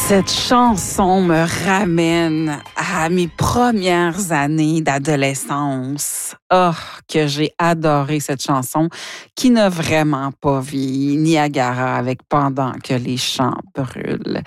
Cette chanson me ramène à mes premières années d'adolescence. Oh, que j'ai adoré cette chanson qui n'a vraiment pas vu Niagara avec Pendant que les champs brûlent.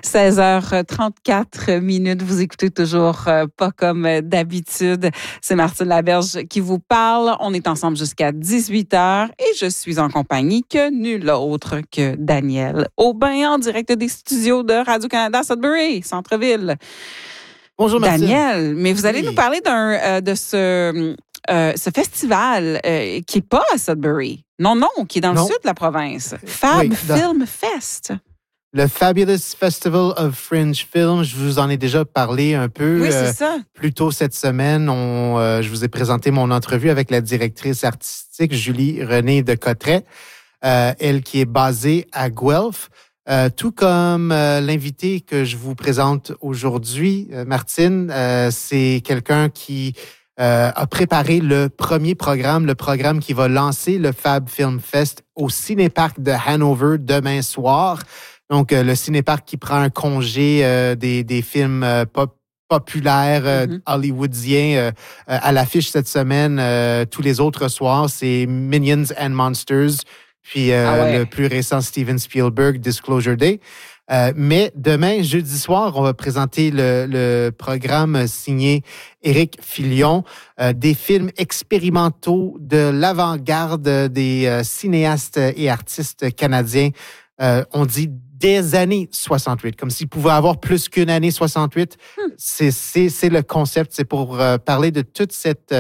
16h34, vous écoutez toujours Pas comme d'habitude. C'est Martine Laberge qui vous parle. On est ensemble jusqu'à 18h et je suis en compagnie que nul autre que Daniel Aubin en direct des studios de Radio-Canada Sudbury, Centre-Ville. Bonjour Martine. Daniel, mais vous allez nous parler de ce festival qui n'est pas à Sudbury. Non, qui est dans le sud de la province. Fab Film Fest. Le Fabulous Festival of Fringe Film, je vous en ai déjà parlé un peu. Oui, c'est ça. Plus tôt cette semaine, je vous ai présenté mon entrevue avec la directrice artistique Julie Renée de Cotteret, elle qui est basée à Guelph. Tout comme l'invité que je vous présente aujourd'hui, Martine, c'est quelqu'un qui a préparé le programme qui va lancer le Fab Film Fest au Cinéparc de Hanover demain soir. Donc, le Cinéparc qui prend un congé des films populaires hollywoodiens à l'affiche cette semaine. Tous les autres soirs, c'est Minions and Monsters. Puis le plus récent, Steven Spielberg, Disclosure Day. Mais demain, jeudi soir, on va présenter le programme signé Éric Filion, des films expérimentaux de l'avant-garde des cinéastes et artistes canadiens. On dit des années 68, comme s'il pouvait avoir plus qu'une année 68. C'est le concept, c'est pour parler de toute cette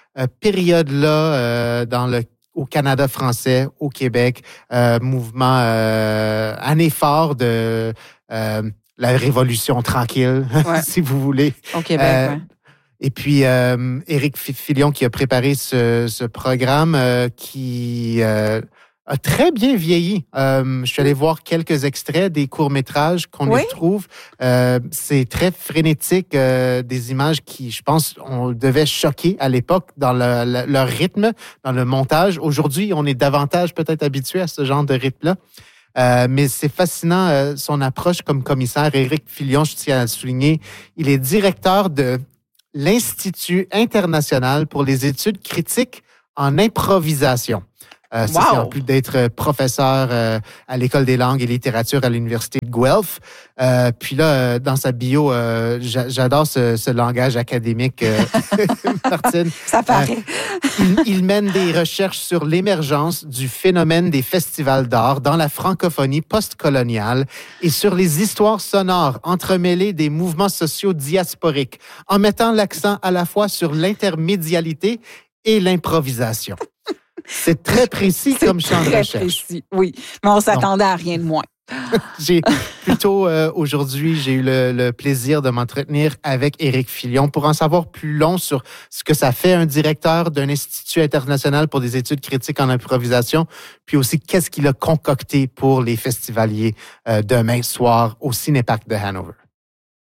période-là au Canada français, au Québec, mouvement année fort de la Révolution tranquille, si vous voulez. Au Québec, oui. Et puis, Éric Filion qui a préparé ce programme qui a très bien vieilli. Je suis allé voir quelques extraits des courts-métrages qu'on y trouve. C'est très frénétique, des images qui, je pense, on devait choquer à l'époque dans leur rythme, dans le montage. Aujourd'hui, on est davantage peut-être habitué à ce genre de rythme-là. Mais c'est fascinant, son approche comme commissaire. Éric Filion, je tiens à le souligner, il est directeur de l'Institut international pour les études critiques en improvisation. Ça, c'est en plus d'être professeur à l'École des langues et littératures à l'Université de Guelph. Puis là, dans sa bio, j'adore ce langage académique, Martine. Ça paraît. Il mène des recherches sur l'émergence du phénomène des festivals d'art dans la francophonie post-coloniale et sur les histoires sonores entremêlées des mouvements sociaux diasporiques, en mettant l'accent à la fois sur l'intermédialité et l'improvisation. C'est très précis comme champ de recherche. Précis, oui. Mais on s'attendait à rien de moins. Aujourd'hui, j'ai eu le plaisir de m'entretenir avec Éric Filion pour en savoir plus long sur ce que ça fait un directeur d'un institut international pour des études critiques en improvisation, puis aussi qu'est-ce qu'il a concocté pour les festivaliers demain soir au Cinéparc de Hanover.